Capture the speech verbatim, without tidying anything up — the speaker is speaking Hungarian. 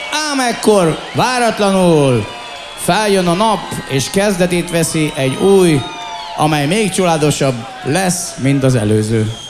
ám ekkor váratlanul feljön a nap, és kezdetét veszi egy új, amely még csodálatosabb lesz, mint az előző.